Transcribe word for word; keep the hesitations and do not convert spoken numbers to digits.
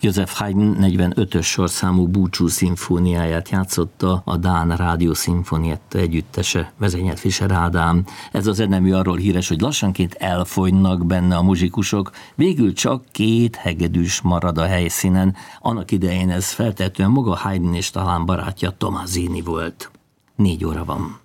Joseph Haydn negyvenötös sorszámú búcsú szimfóniáját játszotta a Dán Rádió Szimfonietta együttese, vezényelt Fischer Ádám. Ez a zenemű arról híres, hogy lassanként elfogynak benne a muzsikusok, végül csak két hegedűs marad a helyszínen. Annak idején ez feltehetően maga Haydn és talán barátja Tommasini volt. Négy óra van.